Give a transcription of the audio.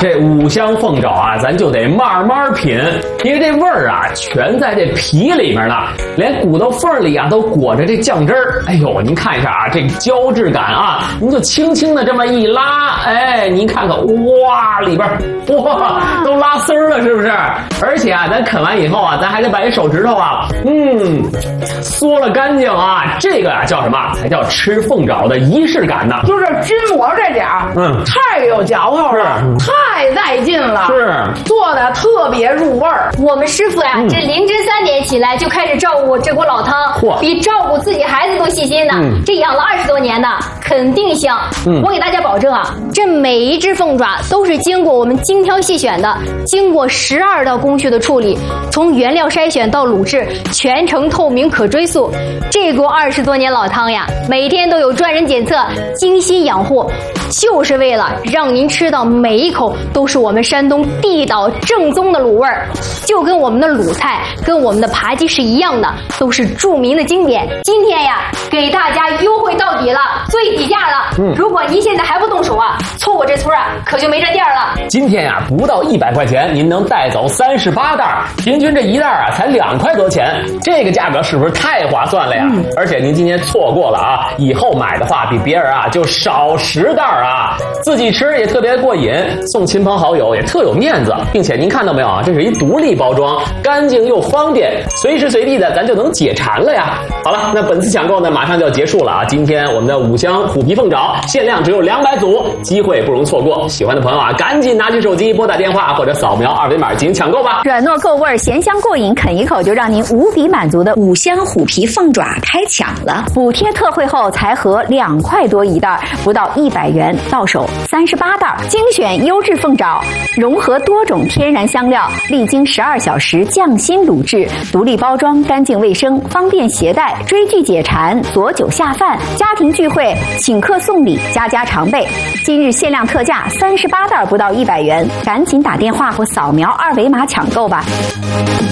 这五香凤爪啊，咱就得慢慢品，因为这味儿啊全在这皮里面呢，连骨头缝里啊都裹着这酱汁儿。哎呦，您看一下啊，这个胶质感啊，您就轻轻的这么一拉，哎，您看看，哇，里边哇都拉丝儿了，是不是？而且啊，咱啃完以后啊，咱还得把这手指头啊，嗦了干净啊，这个啊叫什么？才叫吃凤爪的仪式感呢。 就是筋膜这点儿，太有嚼头了，太带劲了， 是做的特别入味儿。 我们师傅呀，这凌晨3点起来就开始照顾这锅老汤，比照顾自己孩子都细心呢。这养了20多年呢，肯定香。我给大家保证啊，这每一只凤爪都是经过我们精挑细选的，经过12道工序的处理，从原料筛选到卤制，全程透明可追溯。这锅20多年老汤呀，每天都有专人检测，精心养护，就是为了让您吃到每一口都是我们山东地道正宗的卤味儿，就跟我们的鲁菜跟我们的扒鸡是一样的，都是著名的经典。今天呀，给大家优惠到底了，最底价了。如果您现在还不动手啊，错过这村啊，可就没这店了。 今天呀，不到100块钱，您能带走38袋，平均这一袋啊才2块多钱，这个价格是不是太划算了呀？而且您今天错过了啊，以后买的话比别人啊就少10袋啊，自己吃也特别过瘾，送亲朋好友也特有面子，并且您看到没有啊，这是一独立包装，干净又方便，随时随地的咱就能解馋了呀。好了，那本次抢购呢马上就要结束了啊，今天我们的五香虎皮凤爪限量只有200组，机会不容错过，喜欢的朋友啊赶紧拿起手机拨打电话或者扫描2维码进行抢购吧。 软糯够味，咸香过瘾，啃一口就让您无比满足的五香虎皮凤爪开抢了！补贴特惠后才合2块多一袋，不到100元到手38袋，精选优质凤爪，融合多种天然香料，历经12小时匠心卤制，独立包装，干净卫生，方便携带，追剧解馋，佐酒下饭，家庭聚会请客送礼，家家常备。今日限量特价38袋不到100元，赶紧打电话或扫描2维码抢购吧。